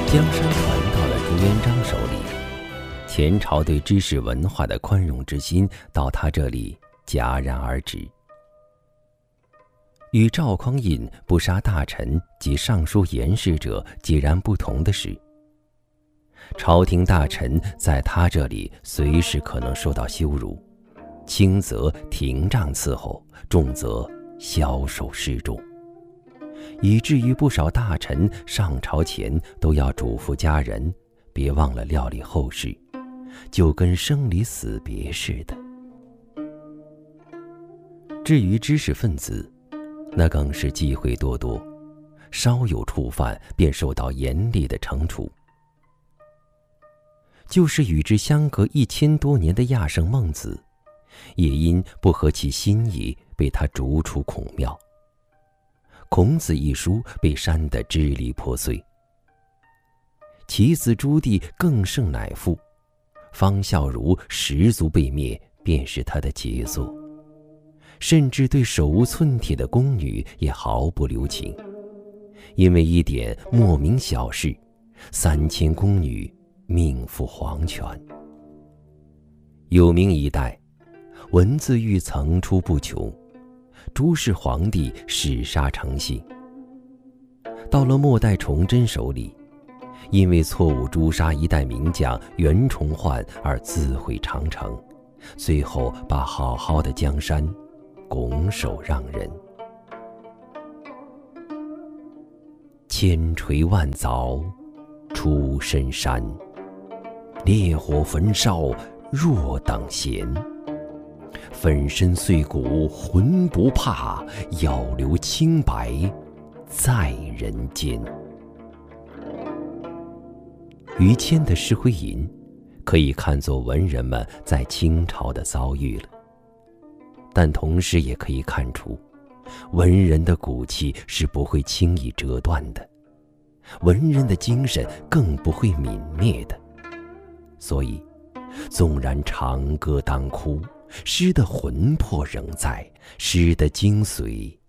江山传到了朱元璋手里，前朝对知识文化的宽容之心到他这里戛然而止。与赵匡胤不杀大臣及尚书言事者截然不同的是，朝廷大臣在他这里随时可能受到羞辱，轻则廷杖伺候，重则枭首示众，以至于不少大臣上朝前都要嘱咐家人别忘了料理后事，就跟生离死别似的。至于知识分子，那更是忌讳多多，稍有触犯便受到严厉的惩处。就是与之相隔1000多年的亚圣孟子，也因不合其心意被他逐出孔庙。孔子一书被删得支离破碎。其子朱棣更胜乃父，方孝孺十族被灭，便是他的杰作。甚至对手无寸铁的宫女也毫不留情，因为一点莫名小事，3000宫女命赴黄泉。有名一代，文字狱层出不穷，朱氏皇帝弑杀成性。到了末代崇祯手里，因为错误诛杀一代名将袁崇焕而自毁长城，最后把好好的江山拱手让人。千锤万凿出深山，烈火焚烧若等闲。粉身碎骨浑不怕，要留清白在人间。于谦的《诗会吟》可以看作文人们在清朝的遭遇了，但同时也可以看出，文人的骨气是不会轻易折断的，文人的精神更不会泯灭的。所以纵然长歌当哭，诗的魂魄仍在，诗的精髓